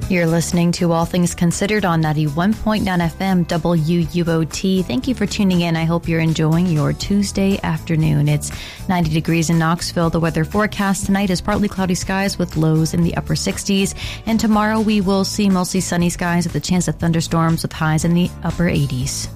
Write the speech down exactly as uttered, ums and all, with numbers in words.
You're listening to All Things Considered on ninety-one point nine F M W U O T. Thank you for tuning in. I hope you're enjoying your Tuesday afternoon. It's ninety degrees in Knoxville. The weather forecast tonight is partly cloudy skies with lows in the upper sixties. And tomorrow we will see mostly sunny skies with a chance of thunderstorms with highs in the upper eighties.